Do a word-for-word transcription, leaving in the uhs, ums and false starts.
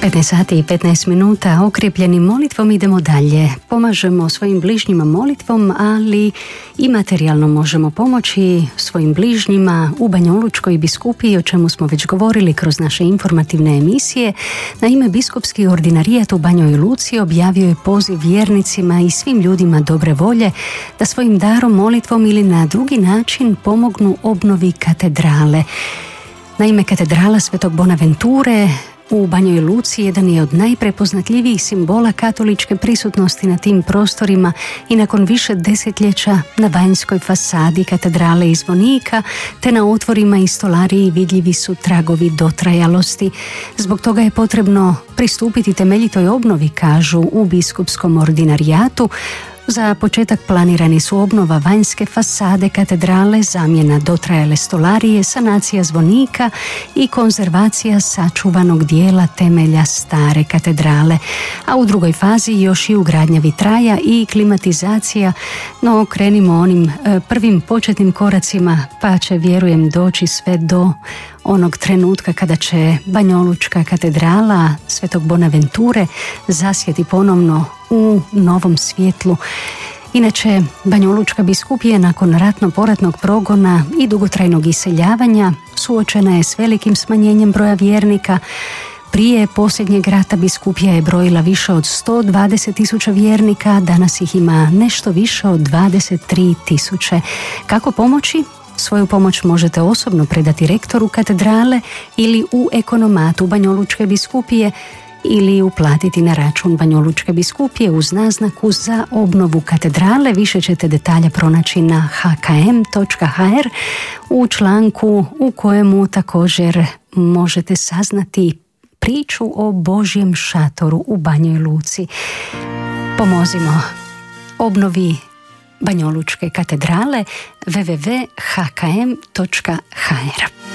petnaest sati i petnaest minuta, okrepljeni molitvom idemo dalje. Pomažemo svojim bližnjima molitvom, ali i materijalno možemo pomoći svojim bližnjima u Banjalučkoj biskupiji, o čemu smo već govorili kroz naše informativne emisije. Naime, biskupski ordinarijat u Banjoj Luci objavio je poziv vjernicima i svim ljudima dobre volje da svojim darom, molitvom ili na drugi način pomognu obnovi katedrale. Naime, katedrala Svetog Bonaventure u Banjoj Luci jedan je od najprepoznatljivijih simbola katoličke prisutnosti na tim prostorima i nakon više desetljeća na vanjskoj fasadi katedrale i zvonika te na otvorima i stolariji vidljivi su tragovi dotrajalosti. Zbog toga je potrebno pristupiti temeljitoj obnovi, kažu u biskupskom ordinarijatu. Za početak planirani su obnova vanjske fasade katedrale, zamjena dotrajale stolarije, sanacija zvonika i konzervacija sačuvanog dijela temelja stare katedrale. A u drugoj fazi još i ugradnja vitraja i klimatizacija, no krenimo onim prvim početnim koracima, pa će, vjerujem, doći sve do onog trenutka kada će Banjalučka katedrala Svetog Bonaventure zasjeti ponovno u novom svjetlu. Inače, Banjalučka biskupija nakon ratno-poratnog progona i dugotrajnog iseljavanja suočena je s velikim smanjenjem broja vjernika. Prije posljednjeg rata biskupija je brojila više od sto dvadeset tisuća vjernika, danas ih ima nešto više od dvadeset tri tisuće. Kako pomoći? Svoju pomoć možete osobno predati rektoru katedrale ili u ekonomatu Banjalučke biskupije ili uplatiti na račun Banjalučke biskupije uz naznaku za obnovu katedrale. Više ćete detalja pronaći na h k m točka h r u članku u kojemu također možete saznati priču o Božjem šatoru u Banjoj Luci. Pomozimo obnovi Banjalučke katedrale w w w točka h k m točka h r.